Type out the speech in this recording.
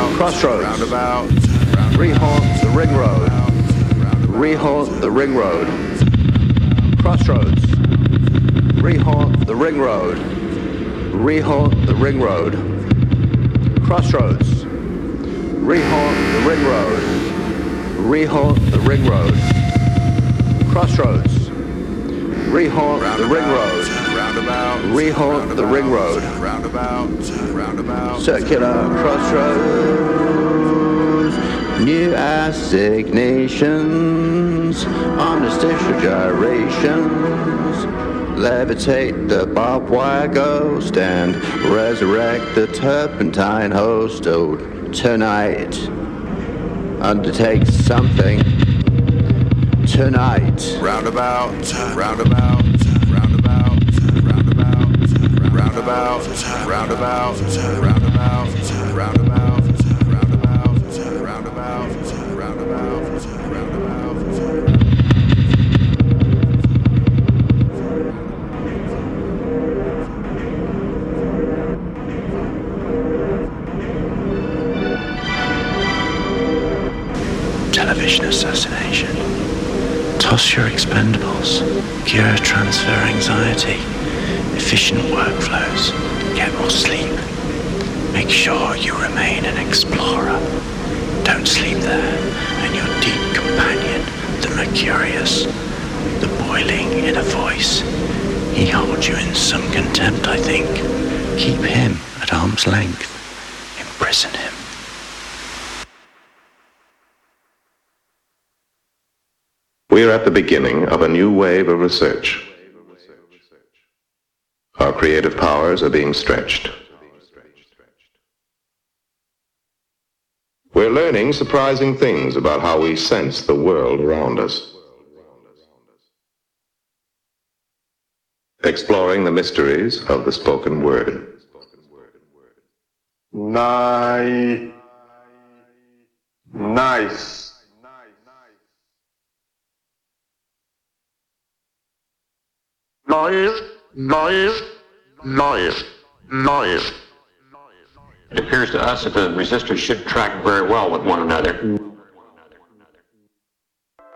Crossroads. Roundabout. Rehaunt the ring road. Rehaunt the ring road. Crossroads. Rehaunt the ring road. Rehaunt the ring road. Crossroads. Rehaunt the ring road. Rehaunt the ring road. Crossroads. Rehaunt the ring road. Roundabout. Rehaunt the ring road. Roundabout. Roundabout. Circular crossroads. New assignations. Omnistical gyrations. Levitate the barbed wire ghost and resurrect the turpentine host. Oh, tonight. Undertake something. Tonight. Roundabout. Roundabout. Roundabout. Roundabout. Roundabout. Roundabout. Roundabout. Roundabout. Roundabout. Roundabout. Roundabout. Television assassination. Toss your expendables. Cure transfer anxiety. Efficient workflows. Get more sleep. Make sure you remain an explorer. Don't sleep there. And your deep companion, the Mercurius, the boiling inner voice. He holds you in some contempt, I think. Keep him at arm's length. Imprison him. We are at the beginning of a new wave of research. Our creative powers are being stretched. We're learning surprising things about how we sense the world around us. Exploring the mysteries of the spoken word. Nice. It appears to us that the resistors should track very well with one another.